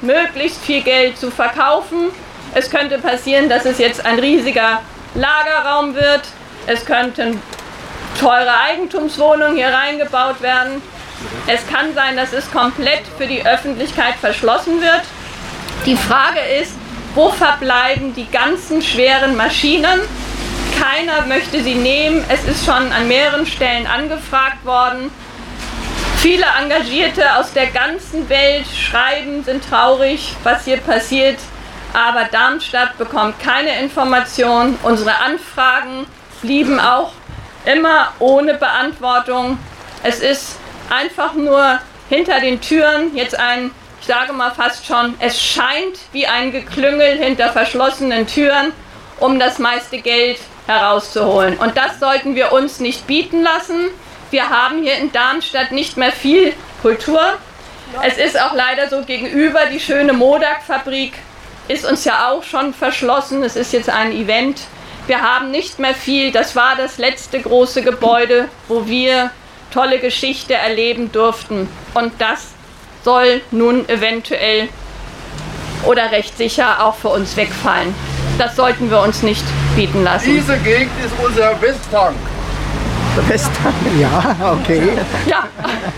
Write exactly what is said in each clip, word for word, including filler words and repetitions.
möglichst viel Geld zu verkaufen. Es könnte passieren, dass es jetzt ein riesiger Lagerraum wird. Es könnten teure Eigentumswohnungen hier reingebaut werden. Es kann sein, dass es komplett für die Öffentlichkeit verschlossen wird. Die Frage ist, wo verbleiben die ganzen schweren Maschinen? Keiner möchte sie nehmen. Es ist schon an mehreren Stellen angefragt worden. Viele Engagierte aus der ganzen Welt schreiben, sind traurig, was hier passiert. Aber Darmstadt bekommt keine Information. Unsere Anfragen blieben auch immer ohne Beantwortung. Es ist einfach nur hinter den Türen jetzt ein, ich sage mal fast schon, es scheint wie ein Geklüngel hinter verschlossenen Türen, um das meiste Geld herauszuholen. Und das sollten wir uns nicht bieten lassen. Wir haben hier in Darmstadt nicht mehr viel Kultur. Es ist auch leider so, gegenüber die schöne Modak-Fabrik ist uns ja auch schon verschlossen. Es ist jetzt ein Event. Wir haben nicht mehr viel. Das war das letzte große Gebäude, wo wir tolle Geschichte erleben durften. Und das soll nun eventuell oder recht sicher auch für uns wegfallen. Das sollten wir uns nicht bieten lassen. Diese Gegend ist unser Westtank. Der Westtank, ja, okay. Ja.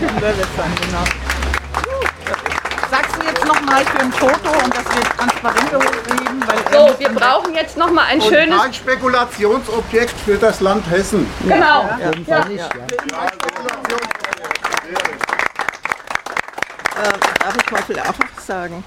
Sagst du jetzt nochmal für ein Foto und dass wir Transparente hochheben? Weil So, wir brauchen jetzt nochmal ein Und schönes... kein Spekulationsobjekt für das Land Hessen. Genau. Ja, Ja. ja. Nicht, ja. Äh, darf ich mal vielleicht auch was sagen?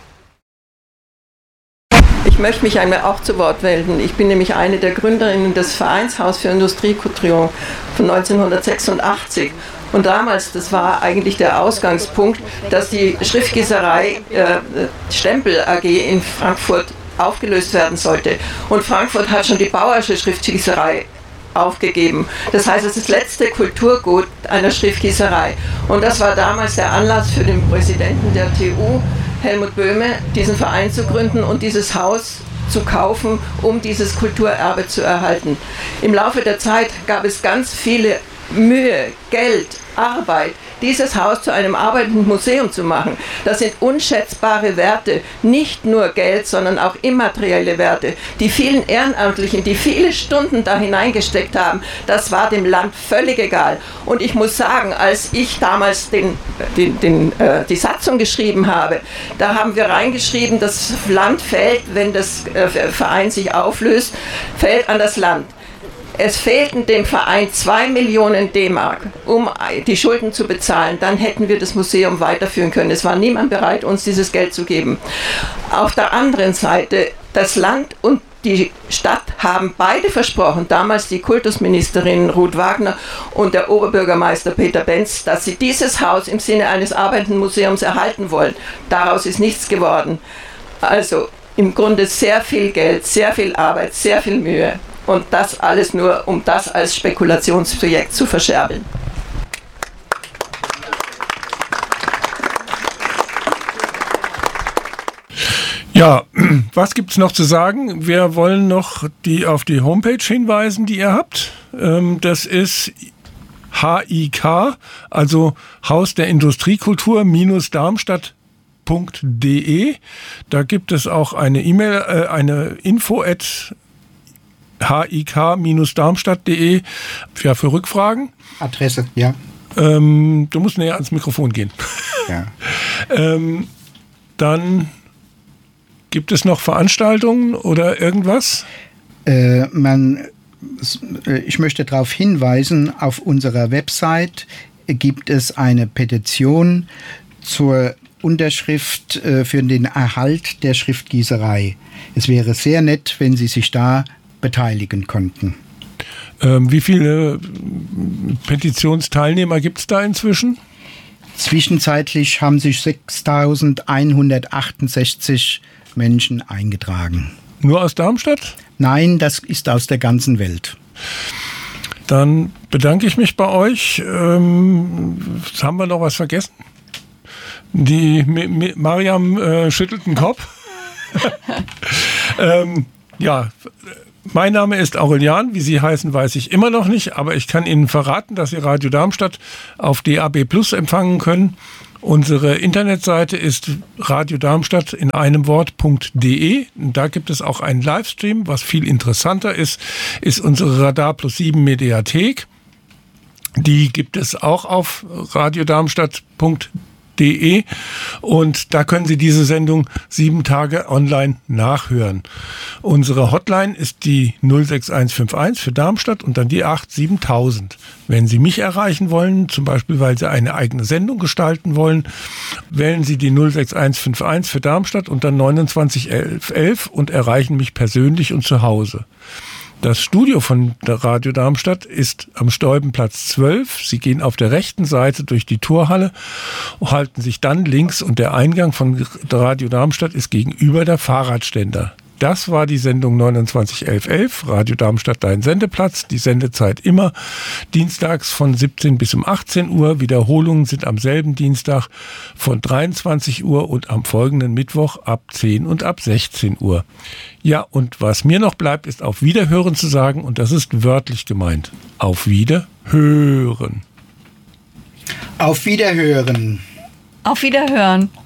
Ich möchte mich einmal auch zu Wort melden. Ich bin nämlich eine der Gründerinnen des Vereins Haus für Industriekultur von neunzehnhundertsechsundachtzig. Und damals, das war eigentlich der Ausgangspunkt, dass die Schriftgießerei äh, Stempel A G in Frankfurt aufgelöst werden sollte. Und Frankfurt hat schon die Bauersche Schriftgießerei aufgegeben. Das heißt, es ist das letzte Kulturgut einer Schriftgießerei. Und das war damals der Anlass für den Präsidenten der T U, Helmut Böhme, diesen Verein zu gründen und dieses Haus zu kaufen, um dieses Kulturerbe zu erhalten. Im Laufe der Zeit gab es ganz viele Mühe, Geld, Arbeit, dieses Haus zu einem arbeitenden Museum zu machen. Das sind unschätzbare Werte, nicht nur Geld, sondern auch immaterielle Werte. Die vielen Ehrenamtlichen, die viele Stunden da hineingesteckt haben, das war dem Land völlig egal. Und ich muss sagen, als ich damals den, den, den, äh, die Satzung geschrieben habe, da haben wir reingeschrieben, das Land fällt, wenn das äh, Verein sich auflöst, fällt an das Land. Es fehlten dem Verein zwei Millionen D-Mark, um die Schulden zu bezahlen. Dann hätten wir das Museum weiterführen können. Es war niemand bereit, uns dieses Geld zu geben. Auf der anderen Seite, das Land und die Stadt haben beide versprochen, damals die Kultusministerin Ruth Wagner und der Oberbürgermeister Peter Benz, dass sie dieses Haus im Sinne eines arbeitenden Museums erhalten wollen. Daraus ist nichts geworden. Also im Grunde sehr viel Geld, sehr viel Arbeit, sehr viel Mühe. Und das alles nur, um das als Spekulationsprojekt zu verscherbeln. Ja, was gibt es noch zu sagen? Wir wollen noch die, auf die Homepage hinweisen, die ihr habt. Ähm, das ist H I K, also Haus der Industriekultur minus Darmstadt punkt de. Da gibt es auch eine E-Mail, äh, eine Info at h i k minus darmstadt punkt de, ja, für Rückfragen. Adresse, ja. Ähm, du musst näher ans Mikrofon gehen. Ja. ähm, dann gibt es noch Veranstaltungen oder irgendwas? Äh, man, ich möchte darauf hinweisen, auf unserer Website gibt es eine Petition zur Unterschrift äh, für den Erhalt der Schriftgießerei. Es wäre sehr nett, wenn Sie sich da beteiligen konnten. Ähm, wie viele Petitionsteilnehmer gibt es da inzwischen? Zwischenzeitlich haben sich sechstausendeinhundertachtundsechzig Menschen eingetragen. Nur aus Darmstadt? Nein, das ist aus der ganzen Welt. Dann bedanke ich mich bei euch. Ähm, haben wir noch was vergessen? Die M- M- Mariam äh, schüttelt den Kopf. ähm, ja, mein Name ist Aurelian. Wie Sie heißen, weiß ich immer noch nicht, aber ich kann Ihnen verraten, dass Sie Radio Darmstadt auf D A B Plus empfangen können. Unsere Internetseite ist Radio Darmstadt in einem Wort.de. Da gibt es auch einen Livestream. Was viel interessanter ist, ist unsere Radar plus sieben Mediathek. Die gibt es auch auf radiodarmstadt.de und da können Sie diese Sendung sieben Tage online nachhören. Unsere Hotline ist die null sechs eins fünf eins für Darmstadt und dann die acht siebentausend. Wenn Sie mich erreichen wollen, zum Beispiel weil Sie eine eigene Sendung gestalten wollen, wählen Sie die null sechs eins fünf eins für Darmstadt und dann neunundzwanzig elf elf und erreichen mich persönlich und zu Hause. Das Studio von der Radio Darmstadt ist am Steubenplatz zwölf. Sie gehen auf der rechten Seite durch die Torhalle, halten sich dann links und der Eingang von Radio Darmstadt ist gegenüber der Fahrradständer. Das war die Sendung neunundzwanzig elf elf, Radio Darmstadt, dein Sendeplatz. Die Sendezeit immer dienstags von siebzehn bis um achtzehn Uhr. Wiederholungen sind am selben Dienstag von dreiundzwanzig Uhr und am folgenden Mittwoch ab zehn und ab sechzehn Uhr. Ja, und was mir noch bleibt, ist auf Wiederhören zu sagen und das ist wörtlich gemeint. Auf Wiederhören. Auf Wiederhören. Auf Wiederhören.